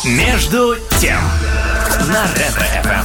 Между тем на Ретро-ФМ.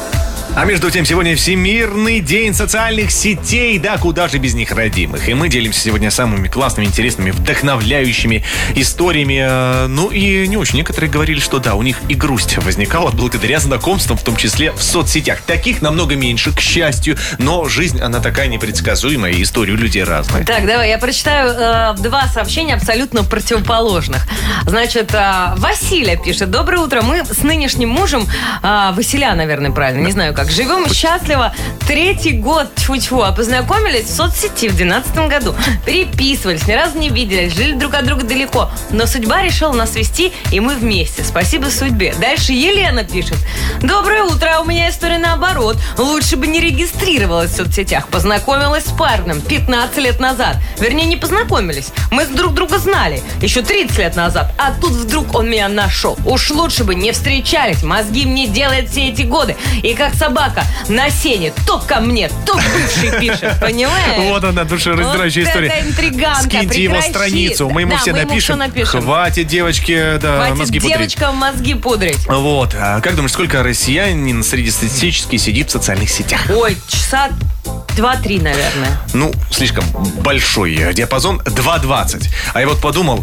А между тем, сегодня Всемирный день социальных сетей. Да, куда же без них, родимых. И мы делимся сегодня самыми классными, интересными, вдохновляющими историями. Ну и не очень. Некоторые говорили, что да, у них и грусть возникала благодаря знакомствам, в том числе в соцсетях. Таких намного меньше, к счастью. Но жизнь, она такая непредсказуемая, и истории у людей разные. Так, давай, я прочитаю два сообщения абсолютно противоположных. Значит, Василия пишет. Доброе утро. Мы с нынешним мужем, Василя, наверное, правильно, не знаю как, живем счастливо 3-й год, тьфу-тьфу, а познакомились в соцсети в 2012 году. Переписывались, ни разу не виделись, жили друг от друга далеко. Но судьба решила нас свести, и мы вместе. Спасибо судьбе. Дальше Елена пишет. Доброе утро, у меня история наоборот. Лучше бы не регистрировалась в соцсетях. Познакомилась с парнем 15 лет назад. Вернее, не познакомились. Мы друг друга знали еще 30 лет назад. А тут вдруг он меня нашел. Уж лучше бы не встречались. Мозги мне делает все эти годы. И как собака на сене. То ко мне, то бывший пишет. Понимаешь? Вот она, душераздирающая история. Это интриганка. Скиньте его страницу. Мы ему все напишем. Хватит, девочки, мозги пудрить. Девочкам мозги пудрить. Вот. А как думаешь, сколько россиянин среднестатистически сидит в социальных сетях? Ой, часа 2-3, наверное. Ну, слишком большой диапазон. 2:20. А я вот подумал,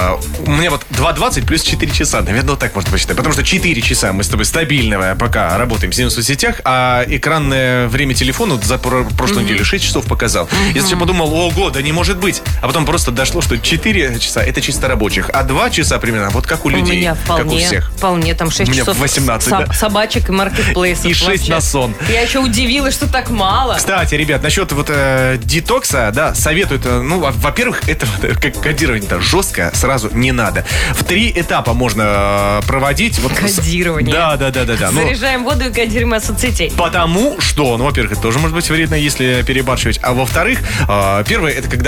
у меня вот 2:20 плюс 4 часа. Наверное, вот так можно посчитать. Потому что 4 часа мы с тобой стабильного пока работаем в соцсетях, а экранное время телефона за прошлую неделю 6 часов показал. Я сначала подумал, ого, да не может быть. А потом просто дошло, что 4 часа это чисто рабочих, а 2 часа примерно вот как у людей, меня вполне, как у всех. Вполне, там 6 у меня часов 18, да? собачек и маркетплейсов. И 6 вообще на сон. Я еще удивилась, что так мало. Кстати, ребят, насчет вот детокса, да, советуют, ну, во-первых, это кодирование-то жестко сразу не надо. В 3 этапа можно проводить. Вот, кодирование. Да. Заряжаем воду и кодируем от соцсетей. Потому что, ну, во-первых, это тоже может быть вредно, если перебарщивать. А во-вторых, первое, это когда